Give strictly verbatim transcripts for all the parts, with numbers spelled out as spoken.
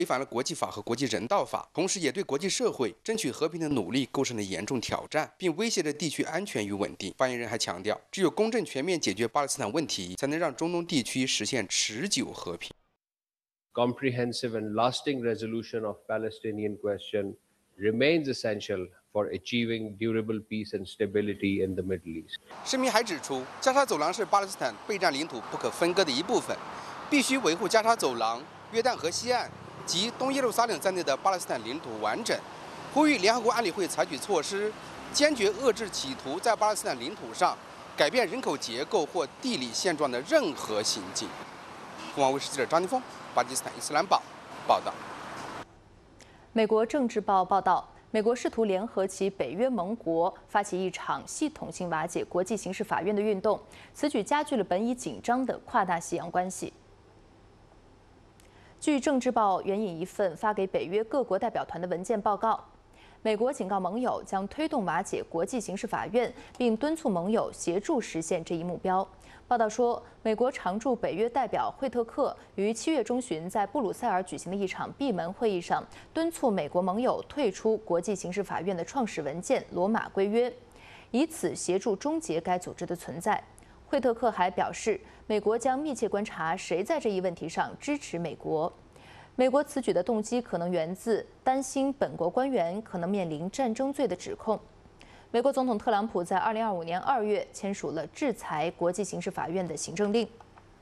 违反了国际法和国际人道法，同时也对国际社会争取和平的努力构成了严重挑战，并威胁着地区安全与稳定。发言人还强调，只有公正全面解决巴勒斯坦问题，才能让中东地区实现持久和平。 Comprehensive and lasting resolution of Palestinian question remains essential for achieving durable peace and stability in the Middle East. 声明还指出，加沙走廊是巴勒斯坦备战领土不可分割的一部分，必须维护加沙走廊、约旦河西岸及东耶路撒冷在内的巴勒斯坦领土完整，呼吁联合国安理会采取措施，坚决遏制企图在巴勒斯坦领土上改变人口结构或地理现状的任何行径。凤凰卫视记者张宁峰，巴基斯坦伊斯兰堡报道。 美国政治报报道，美国试图联合其北约盟国，发起一场系统性瓦解国际刑事法院的运动，此举加剧了本已紧张的跨大西洋关系。据政治报援引一份发给北约各国代表团的文件报告，美国警告盟友将推动瓦解国际刑事法院，并敦促盟友协助实现这一目标。报道说，美国常驻北约代表惠特克于七月中旬在布鲁塞尔举行的一场闭门会议上，敦促美国盟友退出国际刑事法院的创始文件《罗马规约》，以此协助终结该组织的存在。惠特克还表示，美国将密切观察谁在这一问题上支持美国。美国此举的动机可能源自担心本国官员可能面临战争罪的指控。美国总统特朗普在二零二五年二月签署了制裁国际刑事法院的行政令。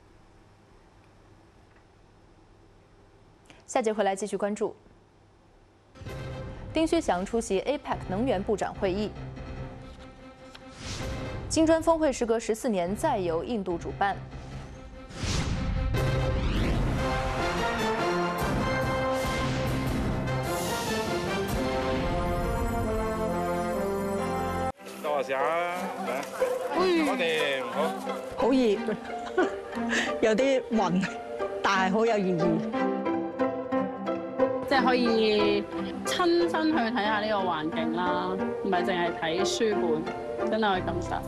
下节回来继续关注。丁薛祥出席 A P E C 能源部长会议。金砖峰会时隔十四年再由印度主办。 多下啊！我哋好好熱，有啲暈，但係好有意義。 即係可以親身去睇下呢個環境啦，唔係淨係睇書本，真係可以感受。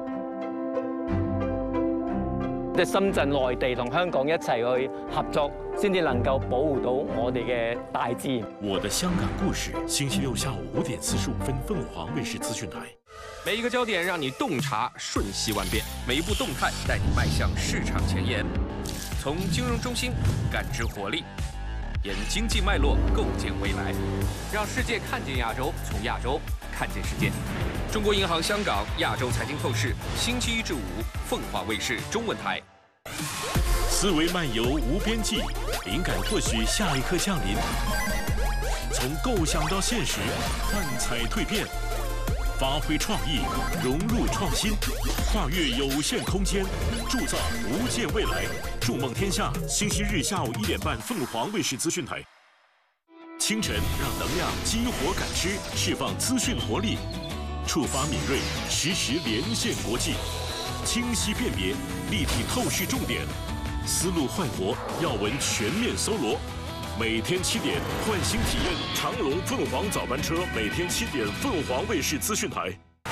即係深圳、內地同香港一齊去合作，先至能夠保護到我哋嘅大自然。 我的香港故事，星期六下午五點四十五分，鳳凰衛視資訊台。 每一個焦點讓你洞察瞬息萬變，每一步動態帶你邁向市場前沿。從金融中心感知活力，沿經濟脈絡構建未來，讓世界看見亞洲，從亞洲看見世界。中國銀行香港亞洲財經透視，星期一至五，鳳凰衛視中文台。 思維漫遊無邊際，靈感或許下一刻降臨。從構想到現實，幻彩蛻變。發揮創意，融入創新，跨越有限空間，鑄造無限未來。築夢天下，星期日下午一點半，鳳凰衛視資訊台。清晨讓能量激活感知，釋放資訊活力，觸發敏銳，實時連線國際，清晰辨別，立體透視重點，思路煥活，要聞全面搜羅。每天七點，喚醒體驗長榮鳳凰早班車。每天七點，鳳凰衛視資訊台。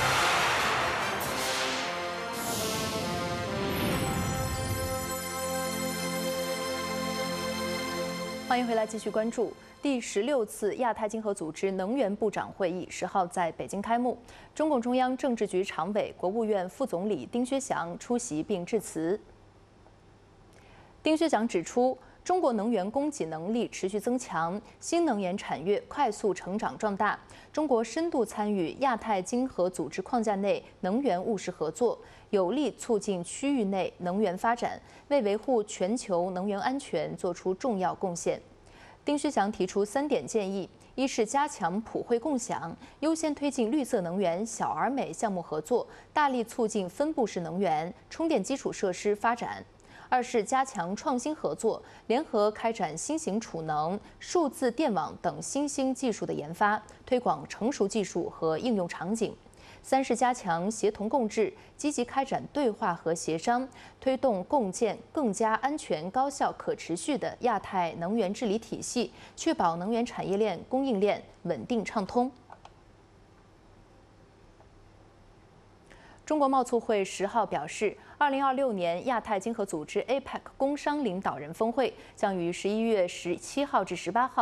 歡迎回來，繼續關注第十六次亞太經合組織能源部長會議，十號在北京開幕。中共中央政治局常委、國務院副總理丁薛祥出席並致辭。丁薛祥指出，中國能源供給能力持續增強，新能源產業快速成長壯大。中國深度參與亞太經合組織框架內能源務實合作，有力促進區域內能源發展，為維護全球能源安全作出重要貢獻。丁薛祥提出三點建議：一是加強普惠共享，優先推進綠色能源小而美項目合作，大力促進分布式能源充電基礎設施發展。二是加強創新合作，聯合開展新型儲能、數字電網等新興技術的研發，推廣成熟技術和應用場景。三是加強協同共治，積極開展對話和協商，推動共建更加安全、高效、可持續的亞太能源治理體系，確保能源產業鏈供應鏈穩定暢通。中國貿促會十號表示，二零二六年亞太經合組織 A P E C 工商領導人峰會將於十一月十七號至十八號